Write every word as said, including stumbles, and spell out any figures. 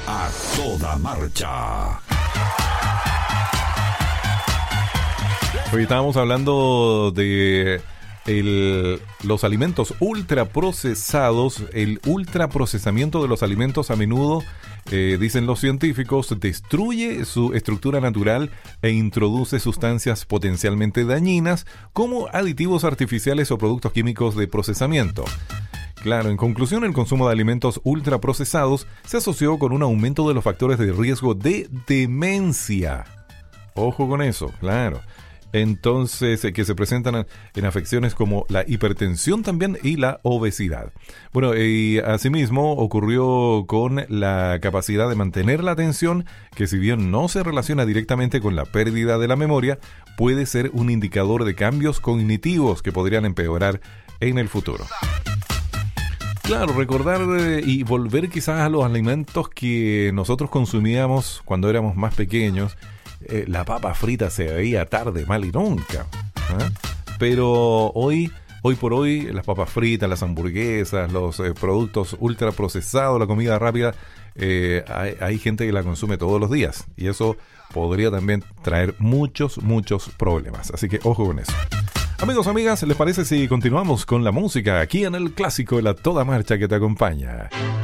A toda marcha. Hoy estábamos hablando de el, los alimentos ultraprocesados. El ultraprocesamiento de los alimentos a menudo, eh, dicen los científicos, destruye su estructura natural e introduce sustancias potencialmente dañinas como aditivos artificiales o productos químicos de procesamiento. Claro, en conclusión, el consumo de alimentos ultraprocesados se asoció con un aumento de los factores de riesgo de demencia. Ojo con eso, claro. Entonces, eh, que se presentan en afecciones como la hipertensión también y la obesidad. Bueno, y asimismo ocurrió con la capacidad de mantener la atención, que si bien no se relaciona directamente con la pérdida de la memoria, puede ser un indicador de cambios cognitivos que podrían empeorar en el futuro. Claro, recordar eh, y volver quizás a los alimentos que nosotros consumíamos cuando éramos más pequeños. Eh, la papa frita se veía tarde, mal y nunca, ¿eh? Pero hoy, hoy por hoy, las papas fritas, las hamburguesas, los eh, productos ultraprocesados, la comida rápida, eh, hay, hay gente que la consume todos los días. Y eso podría también traer muchos, muchos problemas. Así que ojo con eso. Amigos, amigas, ¿les parece si continuamos con la música aquí en el clásico de la Toda Marcha que te acompaña?